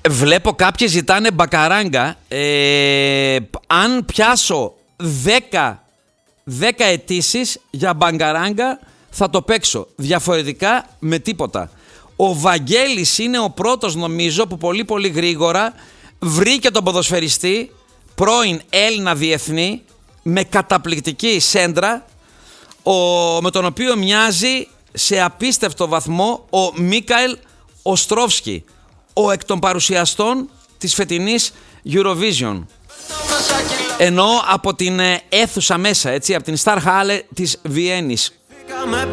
Βλέπω κάποιοι ζητάνε μπακαράγκα. Αν πιάσω 10 αιτήσεις για μπακαράγκα θα το παίξω. Διαφορετικά με τίποτα. Ο Βαγγέλης είναι ο πρώτος νομίζω που πολύ γρήγορα βρήκε τον ποδοσφαιριστή, πρώην Έλληνα διεθνή, με καταπληκτική σέντρα, με τον οποίο μοιάζει σε απίστευτο βαθμό ο Μίκαελ Οστρόφσκι, ο εκ των παρουσιαστών της φετινής Eurovision. Ενώ από την αίθουσα μέσα, έτσι, από την Star Halle της Βιέννης.